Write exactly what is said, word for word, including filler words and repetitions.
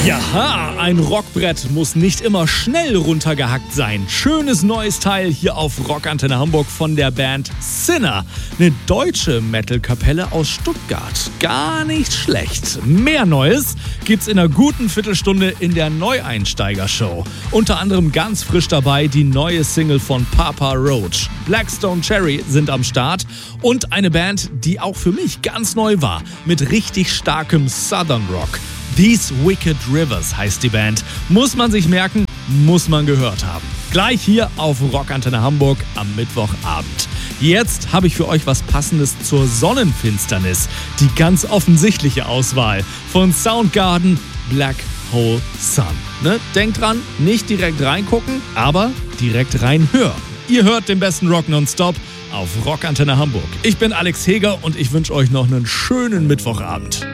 Jaha, ein Rockbrett muss nicht immer schnell runtergehackt sein. Schönes neues Teil hier auf Rockantenne Hamburg von der Band Sinner. Eine deutsche Metal-Kapelle aus Stuttgart. Gar nicht schlecht. Mehr Neues gibt's in einer guten Viertelstunde in der Neueinsteiger-Show. Unter anderem ganz frisch dabei die neue Single von Papa Roach. Blackstone Cherry sind am Start und eine Band, die auch für mich ganz neu war, mit richtig starkem Southern Rock. These Wicked Rivers heißt die Band. Muss man sich merken, muss man gehört haben. Gleich hier auf Rockantenne Hamburg am Mittwochabend. Jetzt habe ich für euch was Passendes zur Sonnenfinsternis. Die ganz offensichtliche Auswahl von Soundgarden, Black Hole Sun. Ne? Denkt dran, nicht direkt reingucken, aber direkt reinhören. Ihr hört den besten Rock nonstop auf Rockantenne Hamburg. Ich bin Alex Heger und ich wünsche euch noch einen schönen Mittwochabend.